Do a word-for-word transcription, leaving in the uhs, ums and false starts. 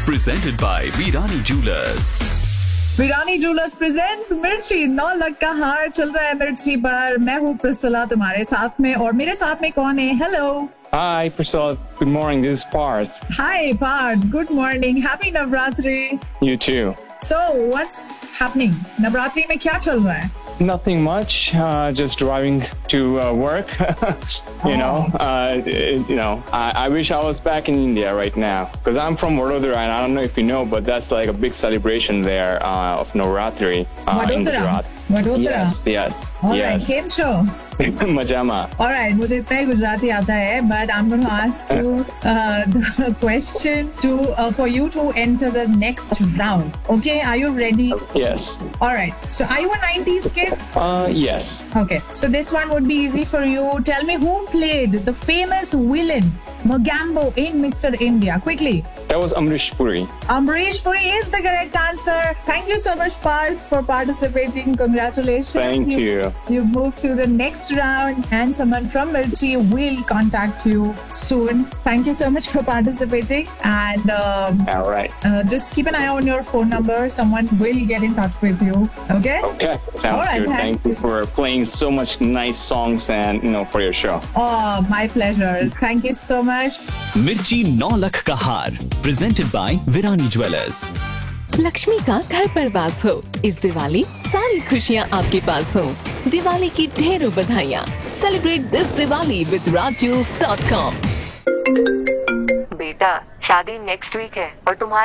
presented by Virani Jewelers. Virani jewellers presents मिर्ची नौ लाख का हार चल रहा है मिर्ची पर। मैं हूँ प्रिसला तुम्हारे साथ में, और मेरे साथ में कौन है? Hello. Hi, Priscilla. Good morning. This is Parth. Hi Partha, good morning, happy Navratri. You too. So what's happening? Navratri में क्या चल रहा है? Nothing much. Uh, just driving to uh, work. you know, uh, it- you know. I, I wish I was back in India right now because I'm from Vadodara, and I don't know if you know, but that's like a big celebration there uh, of Navratri uh, in Vadodara? Gujarat. Vadodara? Yes, yes, Alright, yes. केम छो? Majama. Alright, मुझे इतना ही गुजराती आता है, but I'm going to ask you uh, the question to uh, for you to enter the next round. Okay, are you ready? Yes. Alright, so are you a nineties kid? Uh, yes. Okay, so this one would be easy for you. Tell me who played the famous villain Mogambo in Mister India. Quickly. That was Amrish Puri. Amrish Puri is the correct answer. Thank you so much, Parth, for participating. Congratulations. Thank you. You moved to the next round, and someone from Mirchi will contact you soon. Thank you so much for participating. And um, All right. uh, just keep an eye on your phone number. Someone will get in touch with you. Okay? Okay. Sounds All right, good. thank Thank you for playing so much nice songs and you know for your show. Oh, my pleasure. Thank you so much. मिर्ची नौ लाख का हार presented by Virani Jewelers. Lakshmi का घर पर वास हो इस दिवाली, सारी खुशियाँ आपके पास हो। दिवाली की ढेरों बधाइयाँ। Celebrate this Diwali with Raj joules dot com. बेटा, शादी नेक्स्ट वीक है और तुम्हारे